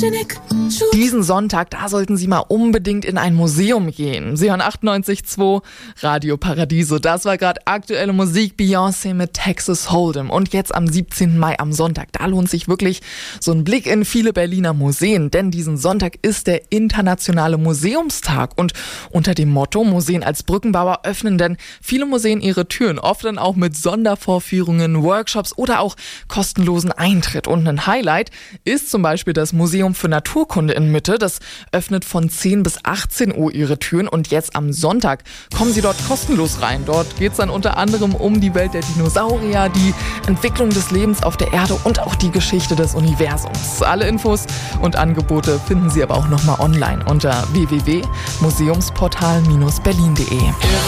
Diesen Sonntag, da sollten Sie mal unbedingt in ein Museum gehen. Sie hören 98.2 Radio Paradiso. Das war gerade aktuelle Musik, Beyoncé mit Texas Hold'em. Und jetzt am 17. Mai, am Sonntag, da lohnt sich wirklich so ein Blick in viele Berliner Museen. Denn diesen Sonntag ist der internationale Museumstag. Und unter dem Motto Museen als Brückenbauer öffnen denn viele Museen ihre Türen. Oft dann auch mit Sondervorführungen, Workshops oder auch kostenlosen Eintritt. Und ein Highlight ist zum Beispiel das Museum für Naturkunde in Mitte. Das öffnet von 10 bis 18 Uhr ihre Türen und jetzt am Sonntag kommen Sie dort kostenlos rein. Dort geht es dann unter anderem um die Welt der Dinosaurier, die Entwicklung des Lebens auf der Erde und auch die Geschichte des Universums. Alle Infos und Angebote finden Sie aber auch nochmal online unter www.museumsportal-berlin.de.